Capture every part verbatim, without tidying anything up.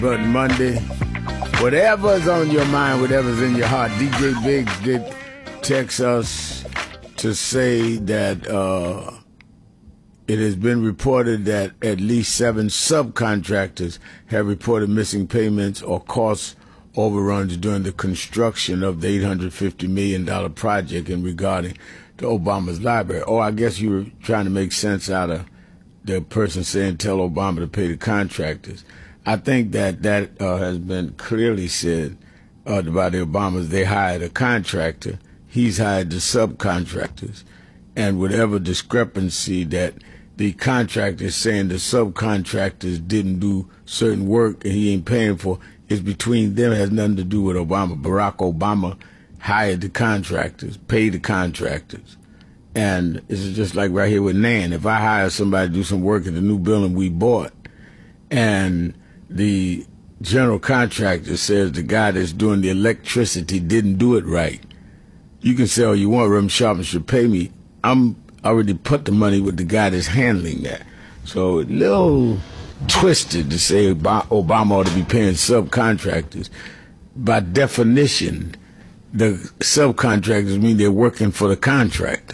But Monday, whatever's on your mind, whatever's in your heart, D J Biggs did text us to say that uh, it has been reported that at least seven subcontractors have reported missing payments or cost overruns during the construction of the eight hundred fifty million dollars project in regarding to Obama's library. Oh, I guess you were trying to make sense out of the person saying tell Obama to pay the contractors. I think that that uh, has been clearly said uh, by the Obamas. They hired a contractor. He's hired the subcontractors. And whatever discrepancy that the contractor is saying the subcontractors didn't do certain work and he ain't paying for is between them. It has nothing to do with Obama. Barack Obama hired the contractors, paid the contractors. And it's just like right here with Nan. If I hire somebody to do some work at the new building we bought and the general contractor says the guy that's doing the electricity didn't do it right, you can say, oh, you want Rem Sharpman should pay me. I'm already put the money with the guy that's handling that. So a little twisted to say Obama ought to be paying subcontractors. By definition, the subcontractors mean they're working for the contractor.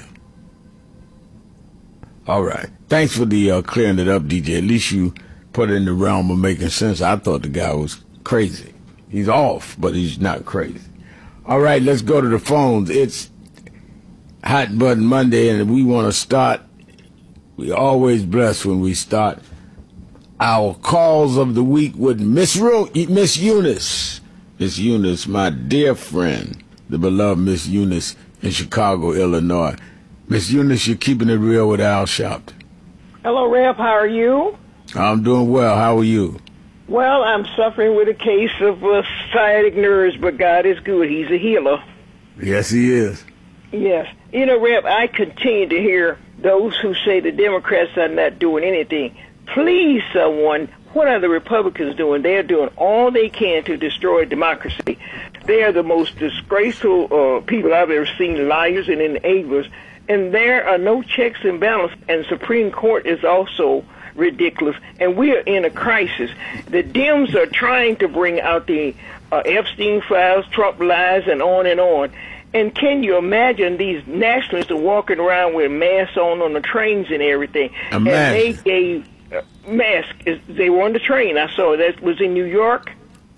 All right. Thanks for the uh, clearing it up, D J. At least you put it in the realm of making sense. I thought the guy was crazy. He's off, but he's not crazy. All right, let's go to the phones. It's Hot Button Monday, and we want to start. We always blessed when we start our calls of the week with Miss Ru- Miss Eunice. Miss Eunice, my dear friend, the beloved Miss Eunice in Chicago, Illinois. Miss Eunice, you're keeping it real with Al Sharpton. Hello, Rep. How are you? I'm doing well. How are you? Well, I'm suffering with a case of uh, sciatic nerves, but God is good. He's a healer. Yes, he is. Yes. You know, Rep, I continue to hear those who say the Democrats are not doing anything. Please, someone, what are the Republicans doing? They're doing all they can to destroy democracy. They are the most disgraceful uh, people I've ever seen, liars and enablers. And there are no checks and balances, and Supreme Court is also ridiculous, and we are in a crisis. The Dems are trying to bring out the uh, Epstein files, Trump lies, and on and on. And can you imagine these nationalists are walking around with masks on on the trains and everything? A and mask. they gave uh, masks. They were on the train. I saw that was in New York.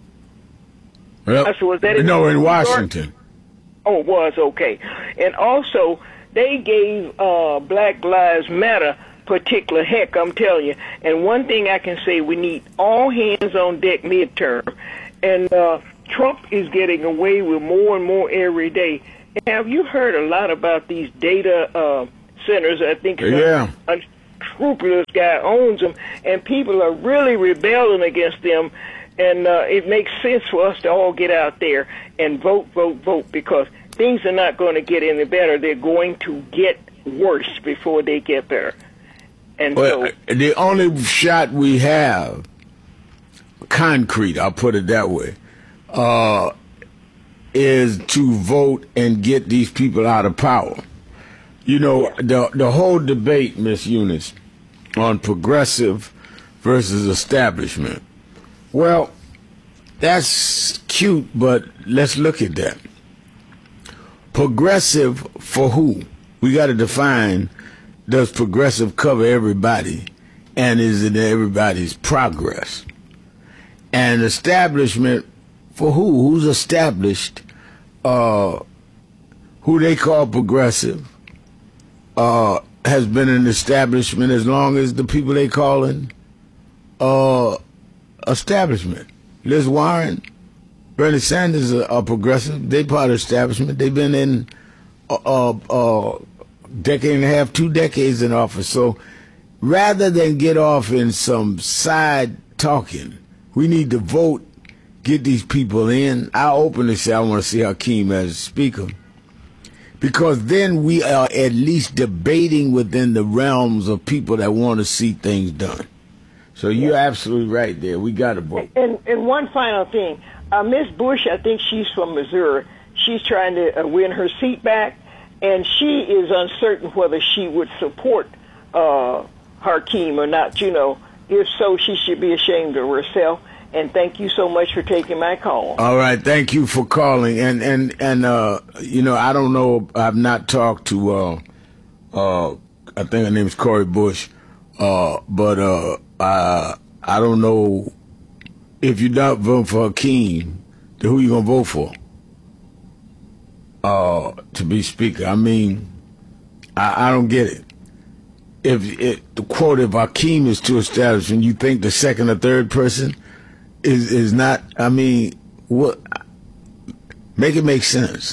Well, I saw, was that in no, in New Washington. York? Oh, it was okay. And also, they gave uh, Black Lives Matter particular heck, I'm telling you. And one thing I can say, we need all hands on deck midterm. And uh, Trump is getting away with more and more every day. Have you heard a lot about these data uh, centers? I think yeah. a unscrupulous guy owns them, and people are really rebelling against them. And uh, it makes sense for us to all get out there and vote, vote, vote, because things are not going to get any better. They're going to get worse before they get better. And well, so, the only shot we have, concrete, I'll put it that way, uh, is to vote and get these people out of power. You know, yeah. the the whole debate, Miss Eunice, on progressive versus establishment. Well, that's cute, but let's look at that. Progressive for who? We got to define. Does progressive cover everybody, and is it everybody's progress? And establishment for who? Who's established? Uh, who they call progressive uh, has been an establishment as long as the people they calling uh, establishment. Liz Warren, Bernie Sanders are, are progressive. They part of establishment. They've been in uh, uh, decade and a half, two decades in office. So rather than get off in some side talking, we need to vote, get these people in. I openly say I want to see Hakeem as speaker, because then we are at least debating within the realms of people that want to see things done. So you're yeah. absolutely right there. We got to vote. And, and one final thing. Uh, Miss Bush, I think she's from Missouri. She's trying to uh, win her seat back. And she is uncertain whether she would support uh, Hakeem or not. You know, if so, she should be ashamed of herself. And thank you so much for taking my call. All right, thank you for calling. And and and uh, you know, I don't know. I've not talked to. Uh, uh, I think her name is Cori Bush. Uh, but uh, I I don't know if you don't vote for Hakeem, then who you gonna vote for? Uh, to be speaker. I mean, I, I don't get it. If it, the quote, if Hakeem is too established, and you think the second or third person is is not, I mean, what? Make it make sense.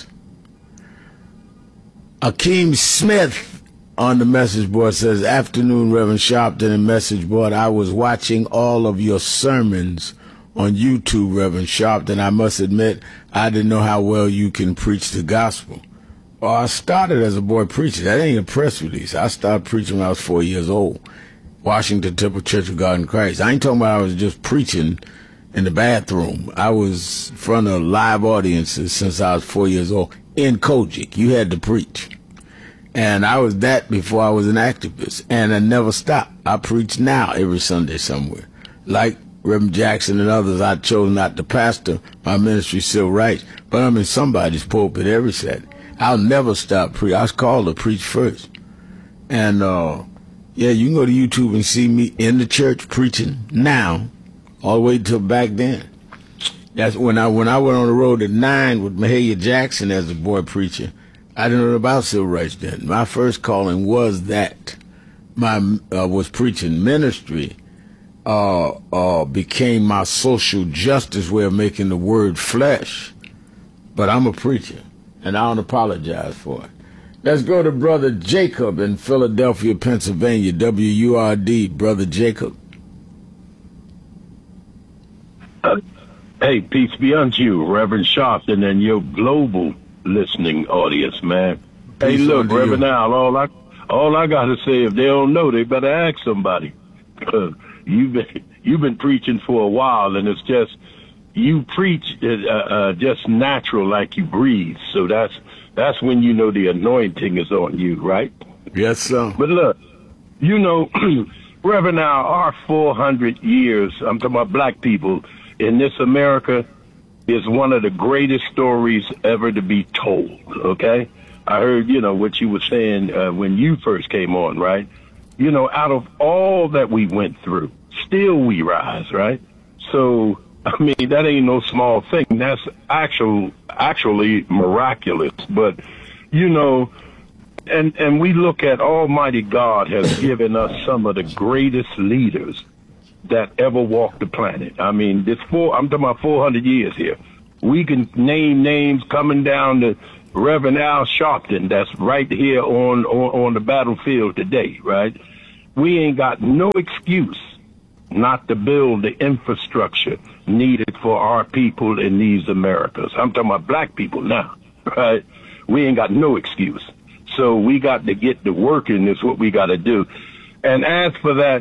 Hakeem Smith on the message board says, "Afternoon, Reverend Sharpton," and message board, "I was watching all of your sermons on YouTube, Reverend Sharpton. I must admit, I didn't know how well you can preach the gospel." Well, I started as a boy preacher. That ain't a press release. I started preaching when I was four years old. Washington Temple Church of God in Christ. I ain't talking about I was just preaching in the bathroom. I was in front of live audiences since I was four years old. In Kojic, you had to preach. And I was that before I was an activist. And I never stopped. I preach now every Sunday somewhere. Like Reverend Jackson and others, I chose not to pastor my ministry, civil rights, but I'm in somebody's pulpit every Saturday. I'll never stop preaching. I was called to preach first. And, uh, yeah, you can go to YouTube and see me in the church preaching now, all the way till back then. That's when I when I went on the road at nine with Mahalia Jackson as a boy preacher. I didn't know about civil rights then. My first calling was that. My uh, was preaching ministry. Uh, uh, became my social justice way of making the word flesh. But I'm a preacher, and I don't apologize for it. Let's go to Brother Jacob in Philadelphia, Pennsylvania, W U R D. Brother Jacob. Uh, hey, peace be unto you, Reverend Sharpton, and your global listening audience, man. Peace hey, look, Reverend you. Al, all I, all I got to say, if they don't know, they better ask somebody. Uh, you've been, you've been preaching for a while, and it's just, you preach uh, uh, just natural like you breathe. So that's, that's when you know the anointing is on you, right? Yes, sir. But look, you know, Reverend Al, our four hundred years, I'm talking about black people, in this America is one of the greatest stories ever to be told, okay? I heard, you know, what you were saying uh, when you first came on, right? You know, out of all that we went through, still we rise, right? So, I mean, that ain't no small thing. That's actual, actually miraculous. But, you know, and, and we look at Almighty God has given us some of the greatest leaders that ever walked the planet. I mean, this four, I'm talking about four hundred years here. We can name names coming down to Reverend Al Sharpton that's right here on, on, on the battlefield today, right? We ain't got no excuse not to build the infrastructure needed for our people in these Americas. I'm talking about black people now, right? We ain't got no excuse. So we got to get to working is what we got to do. And as for that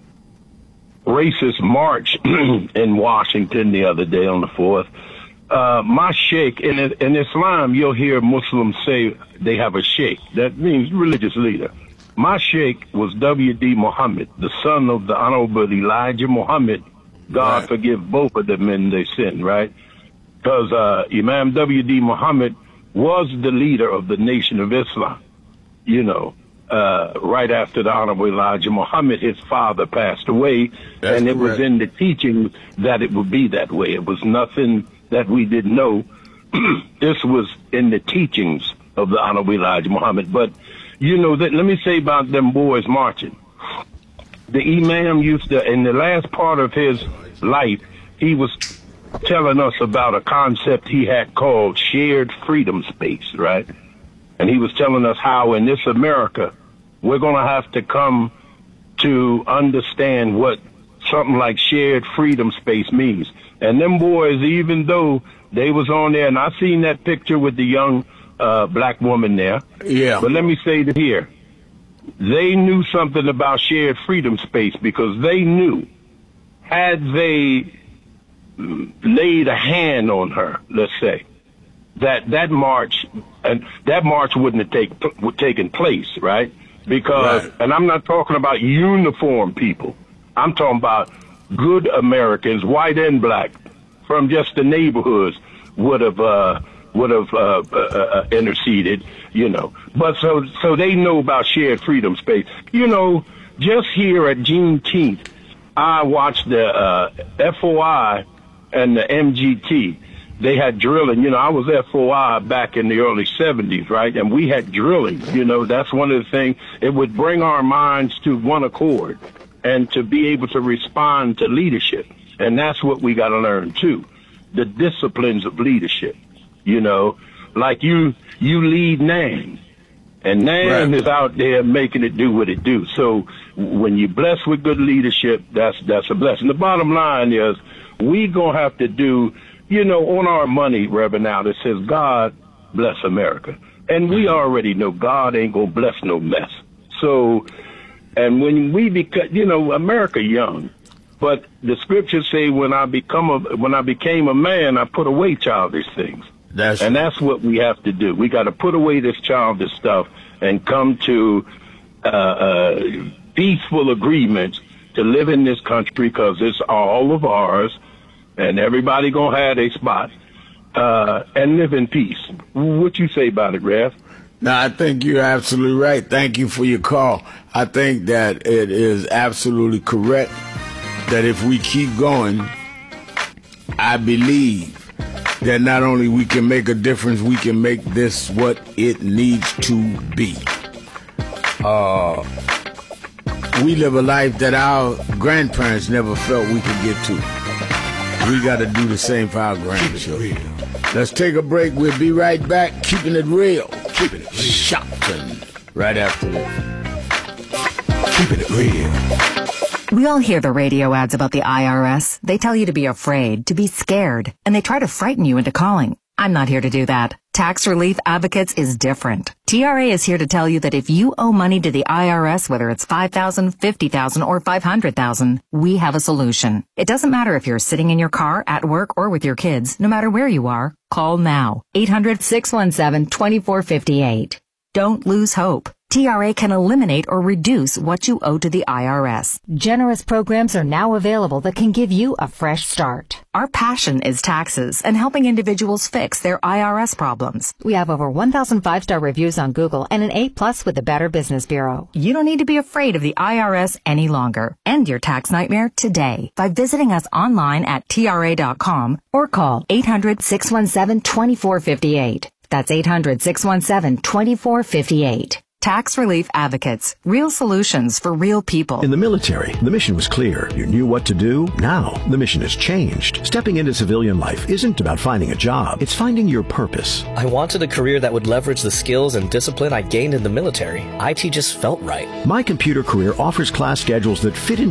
racist march in Washington the other day on the fourth, uh, my sheikh, in, in Islam, you'll hear Muslims say they have a sheikh. That means religious leader. My sheikh was W D Muhammad, the son of the Honorable Elijah Muhammad. God right. forgive both of them in their sin, right? Because uh, Imam W D Muhammad was the leader of the Nation of Islam, you know. Uh, right after the Honorable Elijah Muhammad, his father passed away, That's and it correct. was in the teaching that it would be that way. It was nothing that we didn't know. This was in the teachings of the Honorable Elijah Muhammad. But, you know, that, let me say about them boys marching. The Imam used to, in the last part of his life, he was telling us about a concept he had called shared freedom space, right? And he was telling us how in this America, we're going to have to come to understand what something like shared freedom space means. And them boys, even though they was on there, and I seen that picture with the young uh, black woman there. Yeah. But let me say that here, they knew something about shared freedom space because they knew had they laid a hand on her, let's say, that that march and that march wouldn't have take, would taken place, right? Because, right. and I'm not talking about uniform people. I'm talking about good Americans, white and black, from just the neighborhoods would have uh, would have uh, uh, uh, interceded, you know. But so so they know about shared freedom space. You know, just here at Juneteenth, I watched the uh, F O I and the M G T. They had drilling. You know, I was F O I back in the early seventies, right? And we had drilling. You know, that's one of the things. It would bring our minds to one accord and to be able to respond to leadership. And that's what we got to learn, too, the disciplines of leadership. You know, like you you lead NAM, and NAM right. is out there making it do what it do. So when you're blessed with good leadership, that's that's a blessing. The bottom line is we going to have to do, you know, on our money, Reverend, now that says, God bless America. And we already know God ain't going to bless no mess. So, and when we become, you know, America young, but the scriptures say when I become a, when I became a man, I put away childish things. That's and that's what we have to do. We got to put away this childish stuff and come to uh, uh, peaceful agreements to live in this country, because it's all of ours, and everybody gonna have a spot, uh, and live in peace. What you say about it, Rev? No, I think you're absolutely right. Thank you for your call. I think that it is absolutely correct that if we keep going, I believe that not only we can make a difference, we can make this what it needs to be. Uh, we live a life that our grandparents never felt we could get to. We got to do the same for our grandchildren. Let's take a break. We'll be right back. Keeping it real. Keeping it real. Shopton. Right after this. Keeping it real. We all hear the radio ads about the I R S. They tell you to be afraid, to be scared, and they try to frighten you into calling. I'm not here to do that. Tax Relief Advocates is different. T R A is here to tell you that if you owe money to the I R S, whether it's five thousand dollars, fifty thousand dollars, or five hundred thousand dollars, we have a solution. It doesn't matter if you're sitting in your car, at work, or with your kids. No matter where you are, call now. eight hundred, six one seven, two four five eight. Don't lose hope. T R A can eliminate or reduce what you owe to the I R S. Generous programs are now available that can give you a fresh start. Our passion is taxes and helping individuals fix their I R S problems. We have over one thousand five-star reviews on Google and an A plus with the Better Business Bureau. You don't need to be afraid of the I R S any longer. End your tax nightmare today by visiting us online at T R A dot com or call eight hundred, six one seven, two four five eight. That's eight hundred, six one seven, two four five eight. Tax Relief Advocates. Real solutions for real people. In the military, the mission was clear. You knew what to do. Now, the mission has changed. Stepping into civilian life isn't about finding a job. It's finding your purpose. I wanted a career that would leverage the skills and discipline I gained in the military. I T just felt right. My Computer Career offers class schedules that fit into